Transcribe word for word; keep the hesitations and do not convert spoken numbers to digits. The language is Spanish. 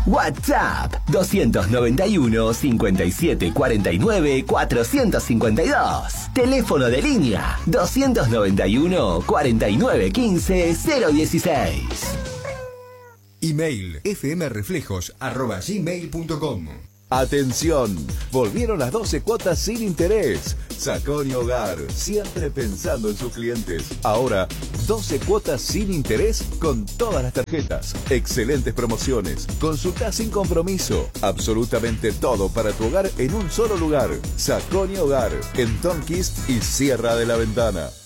WhatsApp dos nueve uno, cinco siete cuatro nueve, cuatro cinco dos. Teléfono de línea dos nueve uno, cuarenta y nueve quince, cero dieciséis. Email fmreflejos arroba gmail punto com. Atención, volvieron las doce cuotas sin interés. Saconi Hogar, siempre pensando en sus clientes. Ahora, doce cuotas sin interés con todas las tarjetas. Excelentes promociones, consulta sin compromiso. Absolutamente todo para tu hogar en un solo lugar. Saconi Hogar, en Tonquist y Sierra de la Ventana.